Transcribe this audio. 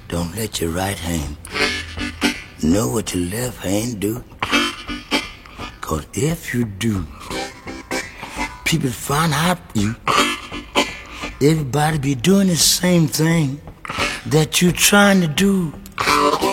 Don't let your right hand know what your left hand do. 'Cause if you do, people find out you. Everybody be doing the same thing that you're trying to do.